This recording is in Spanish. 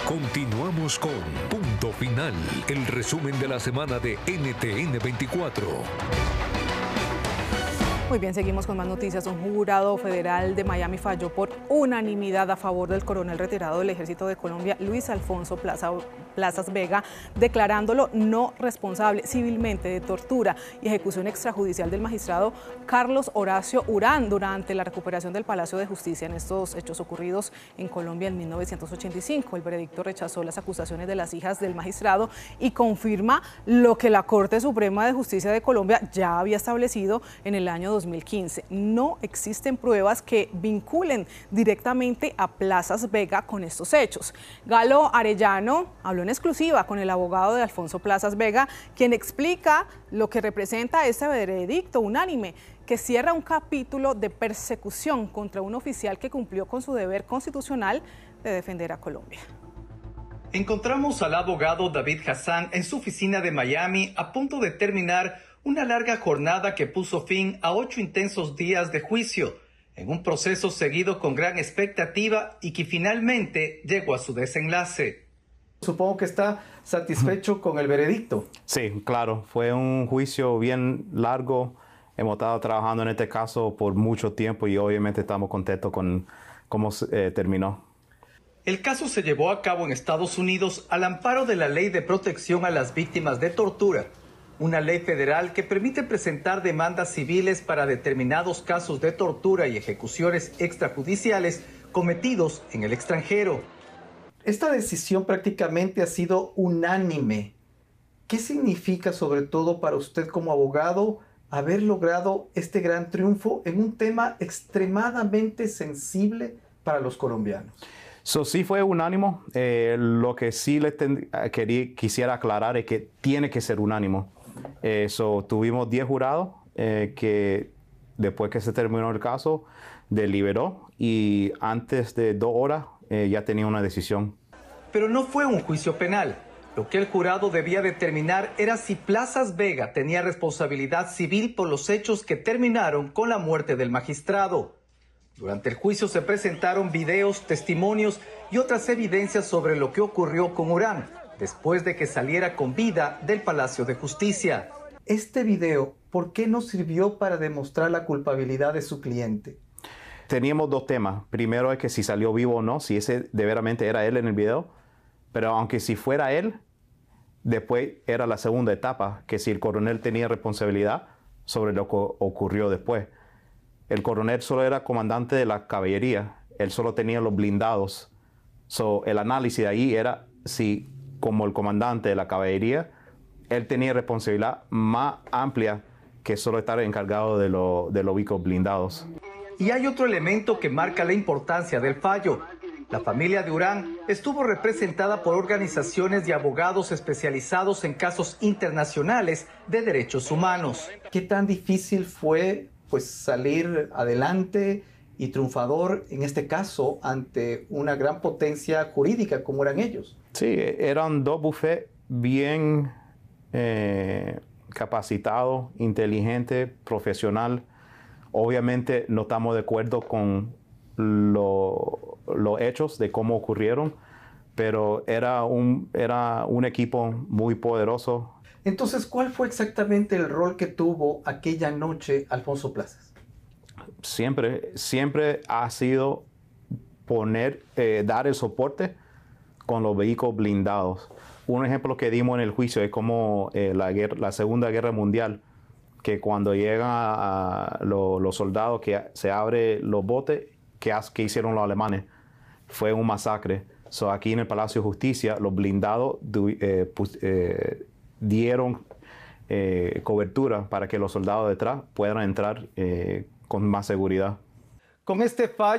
Continuamos con Punto Final, el resumen de la semana de NTN 24. Muy bien, seguimos con más noticias. Un jurado federal de Miami falló por unanimidad a favor del coronel retirado del Ejército de Colombia, Luis Alfonso Plazas Vega, declarándolo no responsable civilmente de tortura y ejecución extrajudicial del magistrado Carlos Horacio Urán durante la recuperación del Palacio de Justicia en estos hechos ocurridos en Colombia en 1985. El veredicto rechazó las acusaciones de las hijas del magistrado y confirma lo que la Corte Suprema de Justicia de Colombia ya había establecido en el año 2015. No existen pruebas que vinculen directamente a Plazas Vega con estos hechos. Galo Arellano habló en exclusiva con el abogado de Alfonso Plazas Vega, quien explica lo que representa este veredicto unánime que cierra un capítulo de persecución contra un oficial que cumplió con su deber constitucional de defender a Colombia. Encontramos al abogado David Hassan en su oficina de Miami a punto de terminar una larga jornada que puso fin a 8 intensos días de juicio, en un proceso seguido con gran expectativa y que finalmente llegó a su desenlace. Supongo que está satisfecho con el veredicto. Sí, claro, fue un juicio bien largo. Hemos estado trabajando en este caso por mucho tiempo y obviamente estamos contentos con cómo terminó. El caso se llevó a cabo en Estados Unidos al amparo de la Ley de Protección a las Víctimas de Tortura, una ley federal que permite presentar demandas civiles para determinados casos de tortura y ejecuciones extrajudiciales cometidos en el extranjero. Esta decisión prácticamente ha sido unánime. ¿Qué significa, sobre todo para usted como abogado, haber logrado este gran triunfo en un tema extremadamente sensible para los colombianos? Sí fue unánime. Lo que sí quisiera aclarar es que tiene que ser unánime. Tuvimos 10 jurados que después que se terminó el caso deliberó y antes de 2 horas ya tenía una decisión. Pero no fue un juicio penal. Lo que el jurado debía determinar era si Plazas Vega tenía responsabilidad civil por los hechos que terminaron con la muerte del magistrado. Durante el juicio se presentaron videos, testimonios y otras evidencias sobre lo que ocurrió con Urán después de que saliera con vida del Palacio de Justicia. Este video, ¿por qué no sirvió para demostrar la culpabilidad de su cliente? Teníamos 2 temas. Primero es que si salió vivo o no, si ese de veramente era él en el video. Pero aunque si fuera él, después era la segunda etapa, que si el coronel tenía responsabilidad sobre lo que ocurrió después. El coronel solo era comandante de la caballería, él solo tenía los blindados. El análisis de ahí era si, como el comandante de la caballería, él tenía responsabilidad más amplia que solo estar encargado de los vehículos blindados. Y hay otro elemento que marca la importancia del fallo. La familia de Urán estuvo representada por organizaciones y abogados especializados en casos internacionales de derechos humanos. ¿Qué tan difícil fue salir adelante y triunfador en este caso ante una gran potencia jurídica como eran ellos? Sí, eran 2 bufetes bien capacitados, inteligentes, profesionales. Obviamente no estamos de acuerdo con los hechos de cómo ocurrieron, pero era un equipo muy poderoso. Entonces, ¿cuál fue exactamente el rol que tuvo aquella noche Alfonso Plazas? Siempre ha sido dar el soporte con los vehículos blindados. Un ejemplo que dimos en el juicio es como la Segunda Guerra Mundial, que cuando llegan los soldados que se abren los botes, que hicieron los alemanes, fue un masacre. Aquí en el Palacio de Justicia, los blindados dieron cobertura para que los soldados detrás puedan entrar con más seguridad. Con este fallo